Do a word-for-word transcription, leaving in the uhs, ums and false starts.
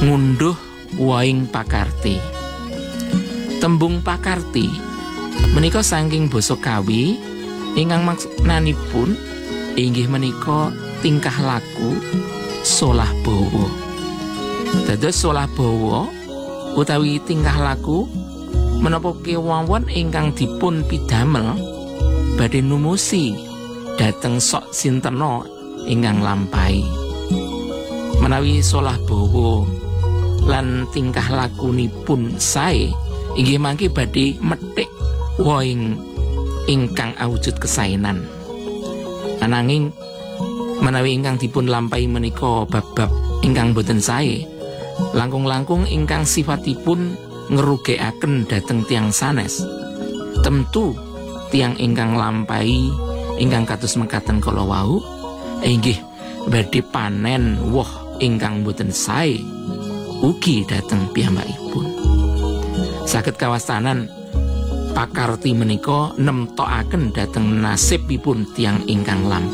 ngunduh wohing pakarti. Tembung pakarti menika saking basa Kawi ingkang maknanipun inggih menika tingkah laku solah bawa. Dados solah bawa utawi tingkah laku menapa kéwawon ingkang dipun pidamel badhe numusi dhateng sok sintena ingkang lampahi. Menawi solah bawa lan tingkah lakunipun sae inggih mangke badhe methik wohing ingkang awujud kesaenan. Ananging menawi ingkang dipun lampahi menika bab-bab ingkang boten sae, langkung-langkung ingkang sifatipun ngerugekaken dhateng tiyang sanes, tentu tiyang ingkang lampahi ingkang kados mekaten kala wau inggih badhe panen woh ingkang boten sae ugi dhateng piyambakipun. Saged kawastanan pakarti menika nemtokaken dhateng nasibipun tiyang ingkang lampahi.